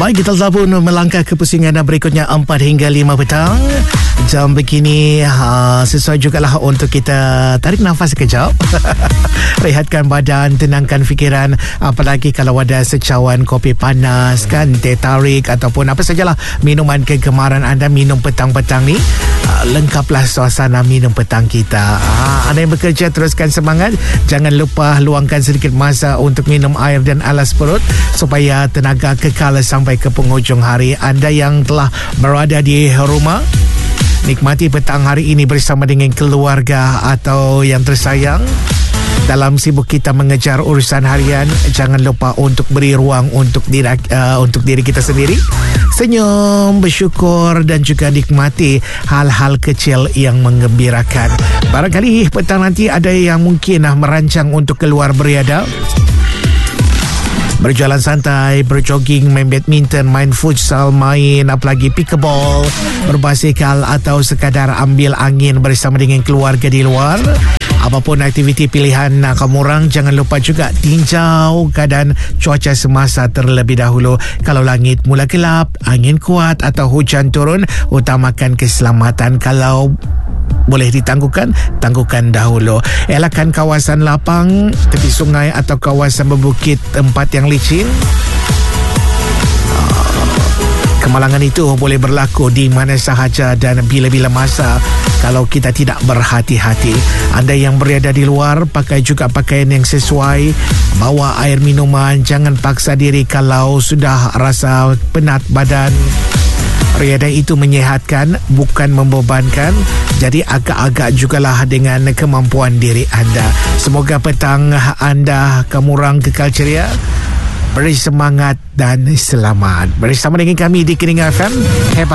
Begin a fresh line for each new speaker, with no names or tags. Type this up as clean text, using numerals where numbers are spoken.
Baik, kita telah pun melangkah ke pusingan berikutnya 4 hingga 5 petang. Jam begini sesuai jugalah untuk kita tarik nafas sekejap. Rehatkan badan, tenangkan fikiran. Apalagi kalau ada secawan kopi panas kan, teh tarik ataupun apa sajalah minuman kegemaran anda minum petang-petang ni. Lengkaplah suasana minum petang kita. Anda yang bekerja, teruskan semangat. Jangan lupa luangkan sedikit masa untuk minum air dan alas perut supaya tenaga kekal sampai ke penghujung hari. Anda yang telah berada di rumah, nikmati petang hari ini bersama dengan keluarga atau yang tersayang. Dalam sibuk kita mengejar urusan harian, jangan lupa untuk beri ruang untuk diri kita sendiri. Senyum, bersyukur dan juga nikmati hal-hal kecil yang menggembirakan. Barangkali petang nanti ada yang mungkin merancang untuk keluar beriadah, berjalan santai, berjogging, main badminton, main futsal, main apalagi pickleball, berbasikal atau sekadar ambil angin bersama dengan keluarga di luar. Apapun aktiviti pilihan kamu orang, jangan lupa juga tinjau keadaan cuaca semasa terlebih dahulu. Kalau langit mula gelap, angin kuat atau hujan turun, utamakan keselamatan. Kalau boleh ditangguhkan, tangguhkan dahulu. Elakkan kawasan lapang, tepi sungai atau kawasan berbukit, tempat yang licin. Kemalangan itu boleh berlaku di mana sahaja dan bila-bila masa kalau kita tidak berhati-hati. Anda yang berada di luar, pakai juga pakaian yang sesuai, bawa air minuman, jangan paksa diri kalau sudah rasa penat badan. Riadah itu menyihatkan, bukan membebankan. Jadi agak-agak jugalah dengan kemampuan diri anda. Semoga petang anda kamu orang kekal ceria, beri semangat dan selamat. Bersama dengan kami di Keringan FM.